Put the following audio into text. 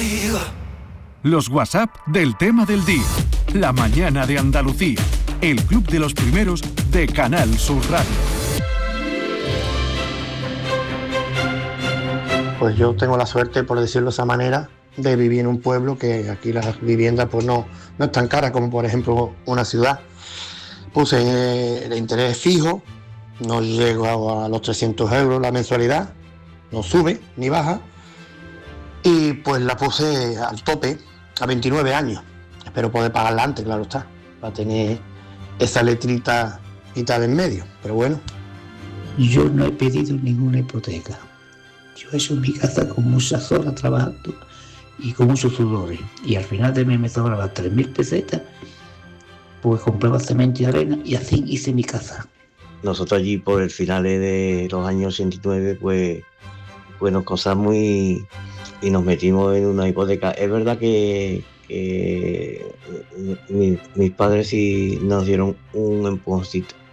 Los WhatsApp del tema del día. La mañana de Andalucía. El club de los primeros de Canal Sur Radio. Pues yo tengo la suerte, por decirlo de esa manera, de vivir en un pueblo que aquí las viviendas pues no es tan cara como por ejemplo una ciudad. Puse el interés fijo, no llego a los 300 euros la mensualidad, no sube ni baja, y pues la puse al tope a 29 años. Espero poder pagarla antes, claro está, para tener esa letrita quitada en medio, pero bueno. Yo no he pedido ninguna hipoteca. Yo he hecho mi casa con muchas horas trabajando y con muchos sudores. Y al final de mes me sobraba 3.000 pesetas, pues compraba cemento y arena y así hice mi casa. Nosotros allí por el finales de los años 89 pues nos casamos y nos metimos en una hipoteca. Es verdad que mis padres sí nos dieron un empujoncito